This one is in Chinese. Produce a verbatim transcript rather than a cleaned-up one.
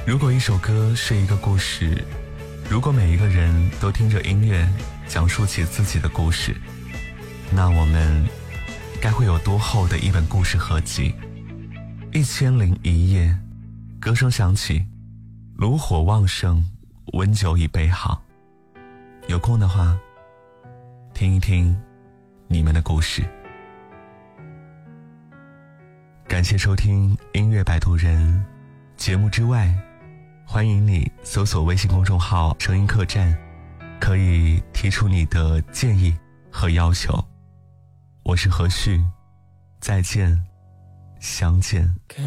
如果一首歌是一个故事，如果每一个人都听着音乐讲述起自己的故事，那我们该会有多厚的一本故事合集？一千零一夜，歌声响起，炉火旺盛，温酒已备好。有空的话，听一听你们的故事。感谢收听音乐摆渡人。节目之外，欢迎你搜索微信公众号声音客栈，可以提出你的建议和要求。我是何旭，再见，相见。